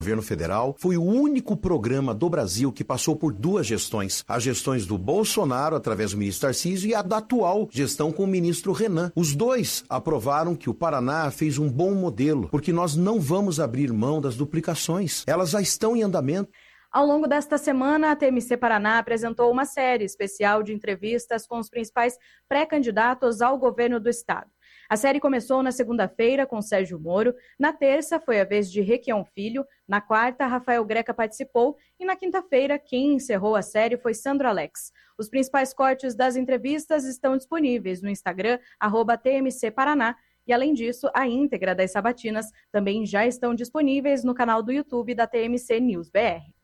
O governo federal foi o único programa do Brasil que passou por duas gestões. As gestões do Bolsonaro, através do ministro Tarcísio, e a da atual gestão com o ministro Renan. Os dois aprovaram que o Paraná fez um bom modelo, porque nós não vamos abrir mão das duplicações. Elas já estão em andamento. Ao longo desta semana, a TMC Paraná apresentou uma série especial de entrevistas com os principais pré-candidatos ao governo do estado. A série começou na segunda-feira com Sérgio Moro, na terça foi a vez de Requião Filho, na quarta Rafael Greca participou e na quinta-feira quem encerrou a série foi Sandro Alex. Os principais cortes das entrevistas estão disponíveis no Instagram, @TMC Paraná, e além disso, a íntegra das sabatinas também já estão disponíveis no canal do YouTube da TMC News BR.